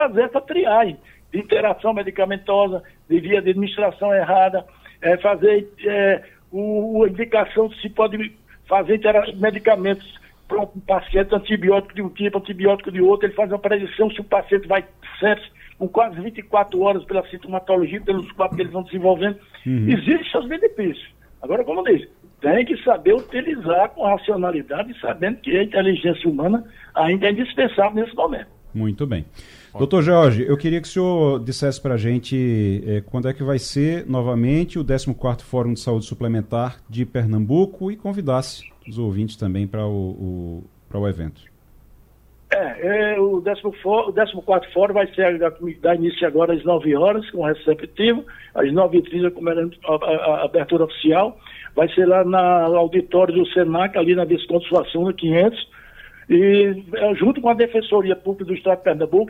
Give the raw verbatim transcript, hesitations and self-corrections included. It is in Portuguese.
fazer essa triagem de interação medicamentosa, de via de administração errada, é, fazer é, o, a indicação se pode fazer medicamentos para um paciente, antibiótico de um tipo, antibiótico de outro, ele faz uma predição se o paciente vai sempre com quase vinte e quatro horas pela sintomatologia, pelos quadros que eles vão desenvolvendo. Uhum. Existem seus benefícios. Agora, como eu disse, tem que saber utilizar com racionalidade, sabendo que a inteligência humana ainda é indispensável nesse momento. Muito bem. Doutor Jorge, eu queria que o senhor dissesse para a gente eh, quando é que vai ser novamente o décimo quarto Fórum de Saúde Suplementar de Pernambuco e convidasse os ouvintes também para o, o, para o evento. É, é o décimo quarto Fórum vai ser dar início agora às nove horas, com receptivo, às nove e trinta, como era a, a, a abertura oficial, vai ser lá na, no auditório do Senac, ali na Visconde Suassuna quinhentos, e junto com a Defensoria Pública do Estado de Pernambuco,